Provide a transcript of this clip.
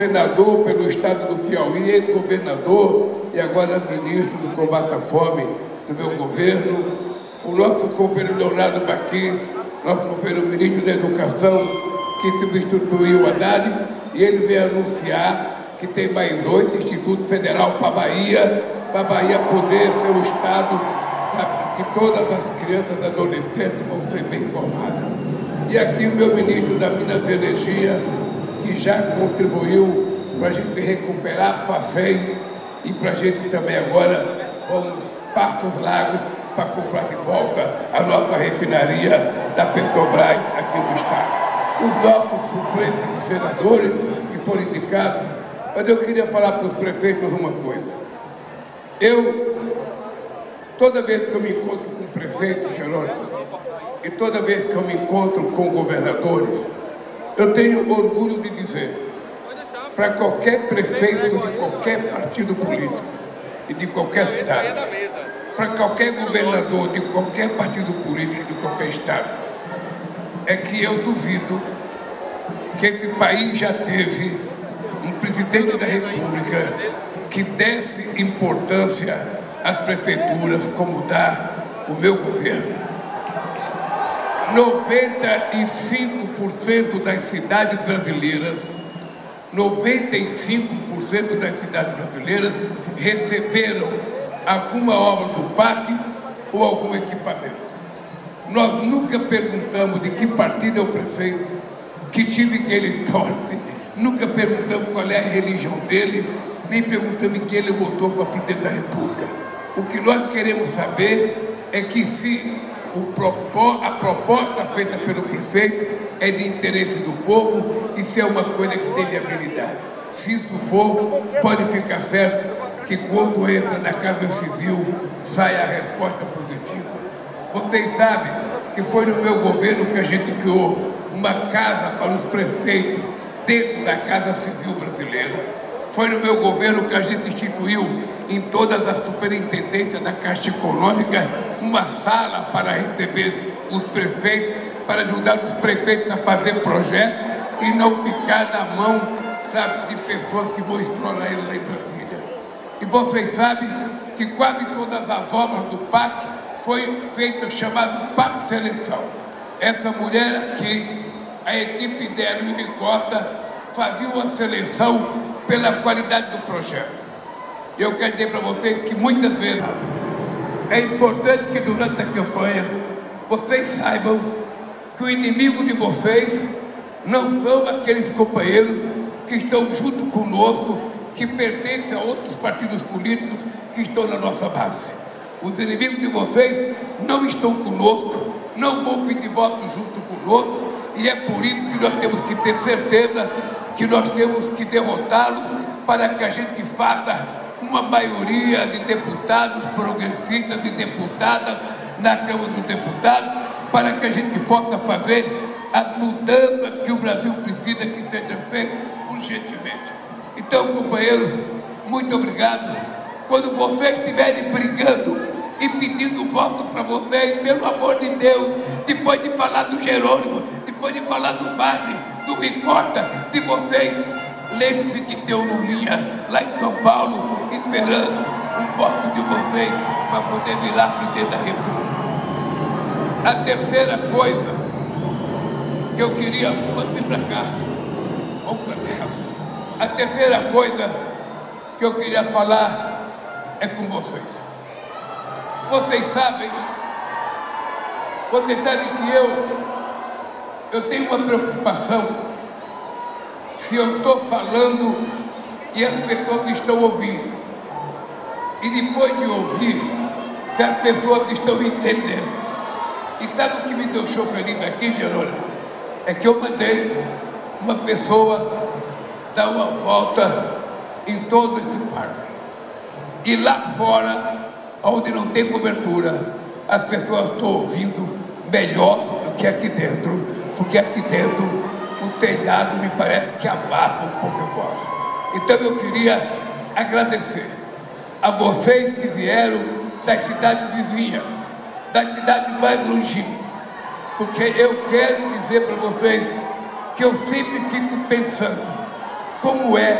Senador pelo estado do Piauí, ex-governador e agora ministro do combate à fome do meu governo, o nosso companheiro Leonardo Baqui, nosso companheiro ministro da Educação, que substituiu o Haddad, e ele veio anunciar que tem mais 8 institutos federais para a Bahia poder ser o estado, sabe, que todas as crianças e adolescentes vão ser bem formadas. E aqui o meu ministro da Minas e Energia, que já contribuiu para a gente recuperar a FAFEM e para a gente também agora vamos Pastos Lagos para comprar de volta a nossa refinaria da Petrobras aqui no estado. Os nossos suplentes de senadores que foram indicados, mas eu queria falar para os prefeitos uma coisa. Toda vez que eu me encontro com prefeitos, Jerônimo, e toda vez que eu me encontro com governadores, eu tenho orgulho de dizer, para qualquer prefeito de qualquer partido político e de qualquer cidade, para qualquer governador de qualquer partido político e de qualquer estado, é que eu duvido que esse país já teve um presidente da República que desse importância às prefeituras como dá o meu governo. 95% das cidades brasileiras, 95% das cidades brasileiras receberam alguma obra do PAC ou algum equipamento. Nós nunca perguntamos de que partido é o prefeito, que time que ele torce, nunca perguntamos qual é a religião dele, nem perguntamos em quem ele votou para presidente da República. O que nós queremos saber é que se a proposta feita pelo prefeito é de interesse do povo e se é uma coisa que tem viabilidade. Se isso for, pode ficar certo que quando entra na Casa Civil sai a resposta positiva. Vocês sabem que foi no meu governo que a gente criou uma casa para os prefeitos dentro da Casa Civil brasileira. Foi no meu governo que a gente instituiu em todas as superintendências da Caixa Econômica uma sala para receber os prefeitos, para ajudar os prefeitos a fazer projetos e não ficar na mão, sabe, de pessoas que vão explorar eles lá em Brasília. E vocês sabem que quase todas as obras do PAC foi feita chamado PAC Seleção. Essa mulher aqui, a equipe dela e o Rui Costa fazia uma seleção pela qualidade do projeto. E eu quero dizer para vocês que muitas vezes é importante que durante a campanha vocês saibam que o inimigo de vocês não são aqueles companheiros que estão junto conosco, que pertencem a outros partidos políticos que estão na nossa base. Os inimigos de vocês não estão conosco, não vão pedir voto junto conosco, e é por isso que nós temos que ter certeza que nós temos que derrotá-los para que a gente faça uma maioria de deputados progressistas e deputadas na Câmara dos Deputados, para que a gente possa fazer as mudanças que o Brasil precisa que seja feito urgentemente. Então, companheiros, muito obrigado. Quando vocês estiverem brigando e pedindo voto para vocês, pelo amor de Deus, depois de falar do Jerônimo, depois de falar do Vale, do Rui Costa, de vocês, lembre-se que tem um Lulinha lá em São Paulo esperando um voto de vocês para poder virar presidente da República. A terceira coisa que eu queria... Pode vir para cá. Vamos para cá. A terceira coisa que eu queria falar é com vocês. Vocês sabem que eu tenho uma preocupação se eu estou falando e as pessoas estão ouvindo. E depois de ouvir, se as pessoas estão entendendo. E sabe o que me deixou feliz aqui, Jerônimo? É que eu mandei uma pessoa dar uma volta em todo esse parque. E lá fora, onde não tem cobertura, as pessoas estão ouvindo melhor do que aqui dentro, porque aqui dentro o telhado me parece que abafa um pouco a voz. Então eu queria agradecer a vocês que vieram das cidades vizinhas, das cidades mais longínquas, porque eu quero dizer para vocês que eu sempre fico pensando como é